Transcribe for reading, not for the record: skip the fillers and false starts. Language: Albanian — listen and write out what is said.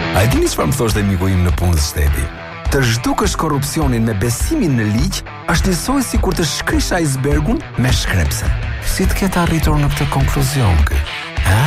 A e dini çfarë më thoshte miku im në punës shteti? Të zhdukësh korrupsionin me besimin në ligj është njësoj si kur të shkrish icebergun me shkrepse. Si të ketë arritur në këtë konkluzion kë?